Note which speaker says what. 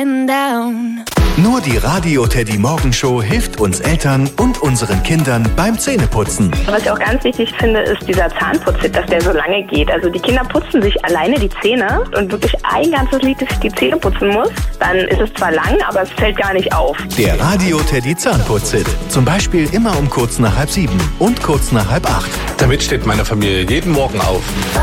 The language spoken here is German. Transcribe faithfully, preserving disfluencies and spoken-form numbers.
Speaker 1: getting down.
Speaker 2: Nur die Radio Teddy Morgenshow hilft uns Eltern und unseren Kindern beim Zähneputzen.
Speaker 3: Was ich auch ganz wichtig finde, ist dieser Zahnputzhit, dass der so lange geht. Also die Kinder putzen sich alleine die Zähne und wirklich ein ganzes Lied, dass ich die Zähne putzen muss. Dann ist es zwar lang, aber es fällt gar nicht auf.
Speaker 2: Der Radio Teddy Zahnputzhit. Zum Beispiel immer um kurz nach halb sieben und kurz nach halb acht.
Speaker 4: Damit steht meine Familie jeden Morgen auf.